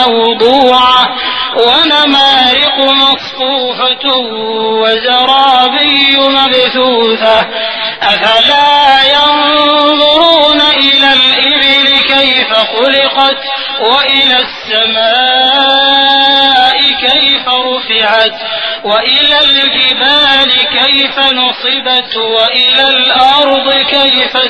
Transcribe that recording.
موضوعة ونمارق مصفوفة وزرابي مبثوثة أفلا ينظرون إلى الإبل كيف خلقت وإلى السماء كيف رفعت وإلى الجبال كيف نصبت وإلى الأرض كيف